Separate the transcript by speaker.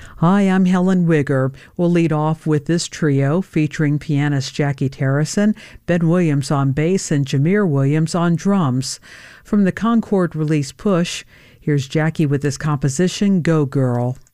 Speaker 1: Hi, I'm Helen Wigger. We'll lead off with this trio featuring pianist Jackie Terrison, Ben Williams on bass, and Jameer Williams on drums. From the Concord release Push, here's Jackie with his composition Go Girl.